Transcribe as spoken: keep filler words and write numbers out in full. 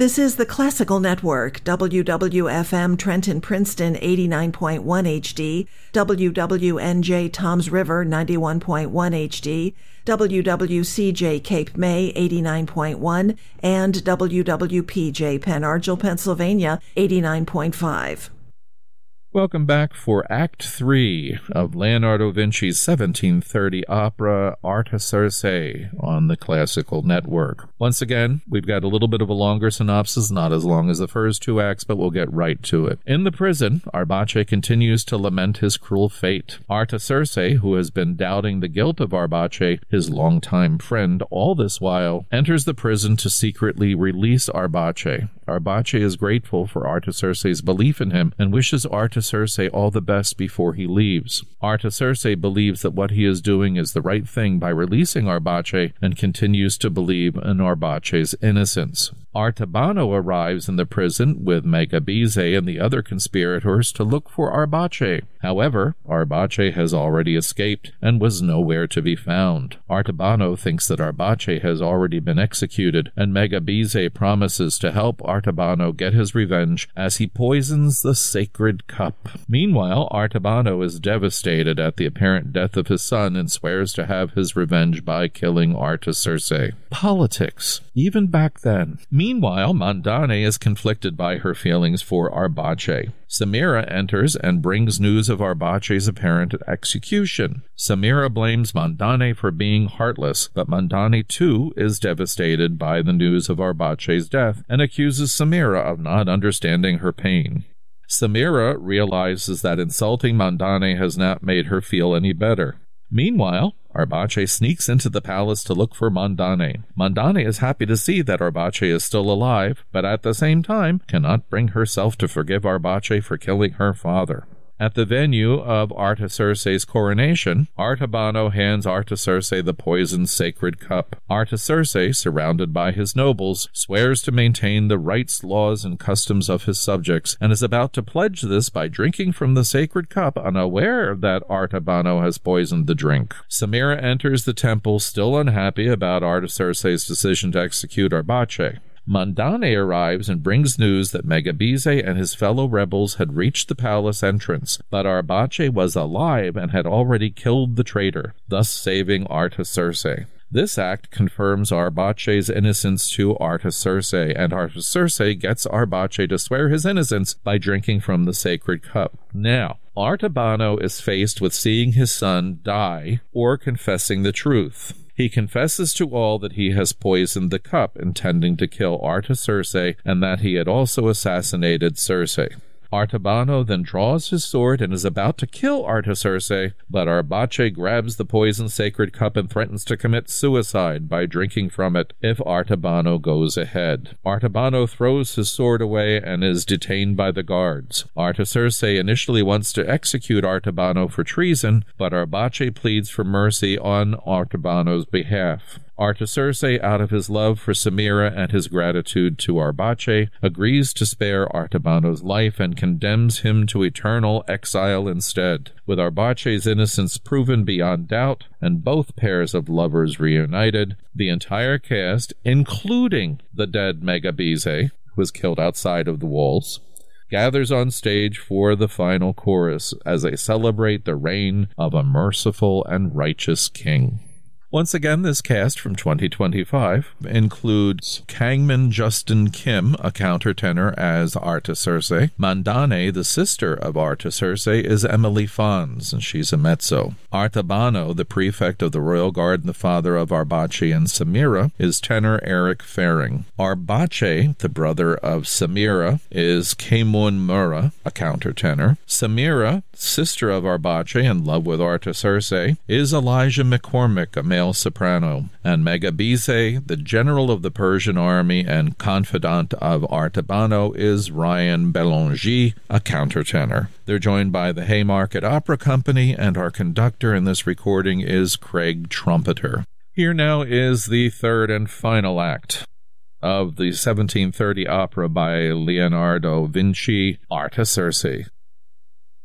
This is the Classical Network, W W F M Trenton Princeton eighty-nine point one H D, W W N J Toms River ninety-one point one H D, W W C J Cape May eighty-nine point one, and W W P J Penn Argyl, Pennsylvania eighty-nine point five. Welcome back for Act three of Leonardo Vinci's seventeen thirty opera Artaserse on the Classical Network. Once again, we've got a little bit of a longer synopsis, not as long as the first two acts, but we'll get right to it. In the prison, Arbace continues to lament his cruel fate. Artaserse, who has been doubting the guilt of Arbace, his longtime friend, all this while, enters the prison to secretly release Arbace. Arbace is grateful for Artaserse's belief in him and wishes Artaserse all the best before he leaves. Artaserse believes that what he is doing is the right thing by releasing Arbace and continues to believe in Arbace's innocence. Artabano arrives in the prison with Megabize and the other conspirators to look for Arbace. However, Arbace has already escaped and was nowhere to be found. Artabano thinks that Arbace has already been executed, and Megabize promises to help Artabano get his revenge as he poisons the sacred cup. Meanwhile, Artabano is devastated at the apparent death of his son and swears to have his revenge by killing Artaserse. Politics, even back then. Meanwhile, Mandane is conflicted by her feelings for Arbace. Samira enters and brings news of Arbace's apparent execution. Samira blames Mandane for being heartless, but Mandane too is devastated by the news of Arbace's death and accuses Samira of not understanding her pain. Samira realizes that insulting Mandane has not made her feel any better. Meanwhile, Arbace sneaks into the palace to look for Mandane. Mandane is happy to see that Arbace is still alive, but at the same time cannot bring herself to forgive Arbace for killing her father. At the venue of Artaserse's coronation, Artabano hands Artaserse the poisoned sacred cup. Artaserse, surrounded by his nobles, swears to maintain the rights, laws, and customs of his subjects, and is about to pledge this by drinking from the sacred cup, unaware that Artabano has poisoned the drink. Samira enters the temple, still unhappy about Artaserse's decision to execute Arbace. Mandane arrives and brings news that Megabize and his fellow rebels had reached the palace entrance, but Arbace was alive and had already killed the traitor, thus saving Artaserse. This act confirms Arbace's innocence to Artaserse, and Artaserse gets Arbace to swear his innocence by drinking from the sacred cup. Now, Artabano is faced with seeing his son die or confessing the truth. He confesses to all that he has poisoned the cup, intending to kill Artaserse, and that he had also assassinated Circe. Artabano then draws his sword and is about to kill Artaserse, but Arbace grabs the poisoned sacred cup and threatens to commit suicide by drinking from it if Artabano goes ahead. Artabano throws his sword away and is detained by the guards. Artaserse initially wants to execute Artabano for treason, but Arbace pleads for mercy on Artabano's behalf. Artaserse, out of his love for Samira and his gratitude to Arbace, agrees to spare Artabano's life and condemns him to eternal exile instead. With Arbace's innocence proven beyond doubt, and both pairs of lovers reunited, the entire cast, including the dead Megabize, who was killed outside of the walls, gathers on stage for the final chorus as they celebrate the reign of a merciful and righteous king. Once again, this cast from twenty twenty-five includes Kangman Justin Kim, a countertenor as Artaserse. Mandane, the sister of Artaserse, is Emily Fons, and she's a mezzo. Artabano, the prefect of the Royal Guard and the father of Arbace and Samira, is tenor Eric Faring. Arbace, the brother of Samira, is Keimun Mura, a countertenor. Samira, sister of Arbace in love with Artaserse, is Elijah McCormick, a male soprano, and Megabize, the general of the Persian army and confidant of Artabano, is Ryan Belangi, a countertenor. They're joined by the Haymarket Opera Company, and our conductor in this recording is Craig Trumpeter. Here now is the third and final act of the seventeen thirty opera by Leonardo Vinci, Artaserse.